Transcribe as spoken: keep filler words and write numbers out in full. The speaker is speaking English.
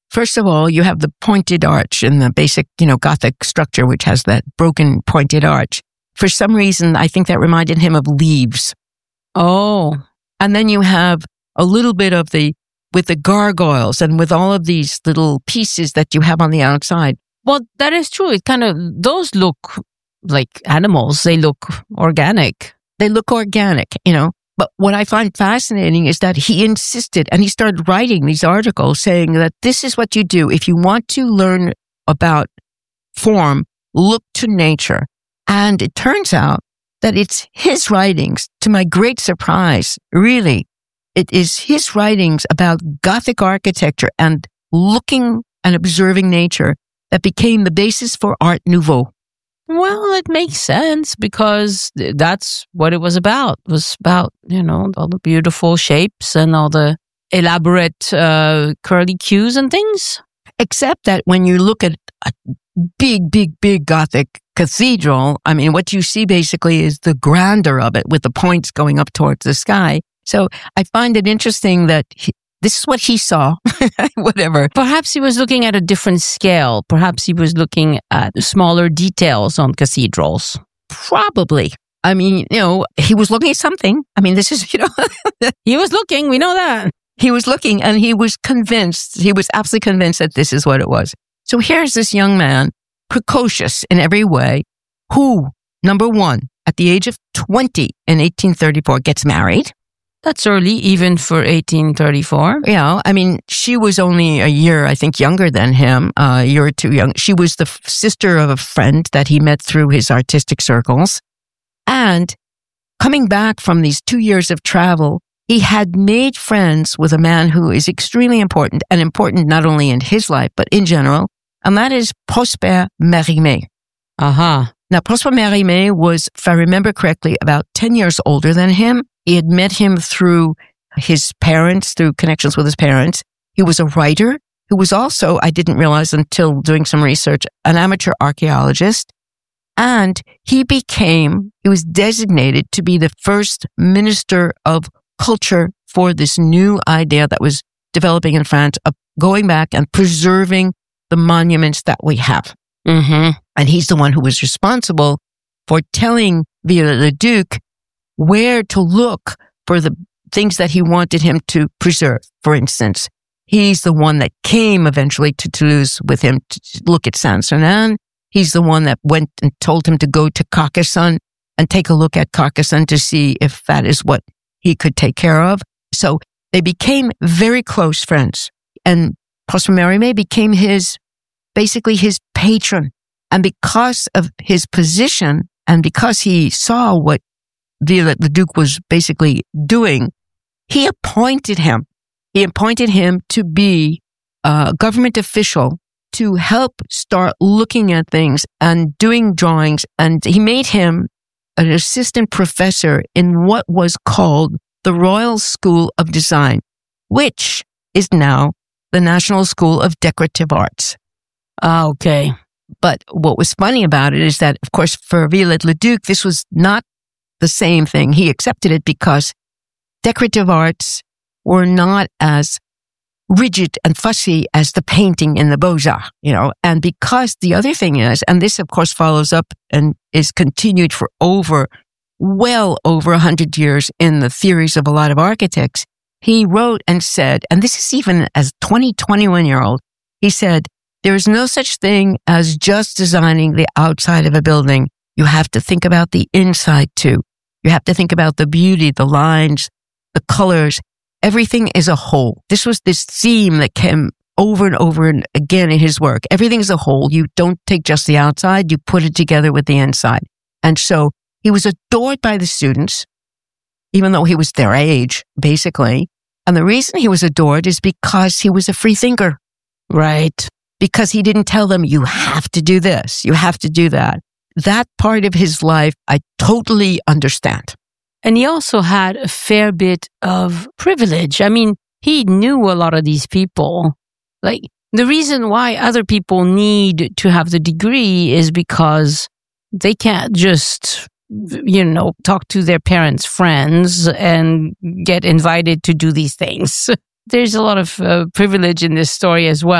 First of all, you have the pointed arch in the basic, you know, Gothic structure, which has that broken pointed arch. For some reason, I think that reminded him of leaves. Oh. And then you have a little bit of the, with the gargoyles and with all of these little pieces that you have on the outside. Well, that is true. It kind of, those look like animals. They look organic. They look organic, you know. But what I find fascinating is that he insisted, and he started writing these articles saying that this is what you do. If you want to learn about form, look to nature. And it turns out that it's his writings, to my great surprise, really, it is his writings about Gothic architecture and looking and observing nature that became the basis for Art Nouveau. Well, it makes sense because that's what it was about. It was about, you know, all the beautiful shapes and all the elaborate uh, curly cues and things. Except that when you look at a big, big, big Gothic cathedral, I mean, what you see basically is the grandeur of it with the points going up towards the sky. So I find it interesting that he, this is what he saw, whatever. Perhaps he was looking at a different scale. Perhaps he was looking at smaller details on cathedrals. Probably. I mean, you know, he was looking at something. I mean, this is, you know. He was looking, we know that. He was looking and he was convinced, he was absolutely convinced that this is what it was. So here's this young man, precocious in every way, who, number one, at the age of twenty in eighteen thirty-four, gets married. That's early, even for eighteen thirty-four. You know, I mean, she was only a year, I think, younger than him, uh, a year or two young. She was the f- sister of a friend that he met through his artistic circles. And coming back from these two years of travel, he had made friends with a man who is extremely important, and important not only in his life, but in general, and that is Prosper Mérimée. Aha. Uh-huh. Now, Prosper Mérimée was, if I remember correctly, about ten years older than him. He had met him through his parents, through connections with his parents. He was a writer who was also, I didn't realize until doing some research, an amateur archaeologist. And he became, he was designated to be the first minister of culture for this new idea that was developing in France of going back and preserving the monuments that we have. Mm-hmm. And he's the one who was responsible for telling Viollet-le-Duc where to look for the things that he wanted him to preserve. For instance, he's the one that came eventually to Toulouse with him to look at Saint-Sernin. He's the one that went and told him to go to Carcassonne and take a look at Carcassonne to see if that is what he could take care of. So they became very close friends. And Prosper Mérimée became his, basically his patron. And because of his position and because he saw what Viollet-le-Duc was basically doing, he appointed him. He appointed him to be a government official to help start looking at things and doing drawings. And he made him an assistant professor in what was called the Royal School of Design, which is now the National School of Decorative Arts. Ah, okay. But what was funny about it is that, of course, for Viollet-le-Duc, this was not the same thing. He accepted it because decorative arts were not as rigid and fussy as the painting in the Beaux-Arts, you know, and because the other thing is, and this of course follows up and is continued for over, well over a hundred years in the theories of a lot of architects, he wrote and said, and this is even as twenty, twenty-one year old, he said, there is no such thing as just designing the outside of a building. You have to think about the inside too. You have to think about the beauty, the lines, the colors. Everything is a whole. This was this theme that came over and over and again in his work. Everything is a whole. You don't take just the outside, you put it together with the inside. And so he was adored by the students, even though he was their age, basically. And the reason he was adored is because he was a free thinker. Right. Because he didn't tell them, you have to do this, you have to do that. That part of his life, I totally understand. And he also had a fair bit of privilege. I mean, he knew a lot of these people. Like, the reason why other people need to have the degree is because they can't just, you know, talk to their parents' friends and get invited to do these things. There's a lot of uh, privilege in this story as well.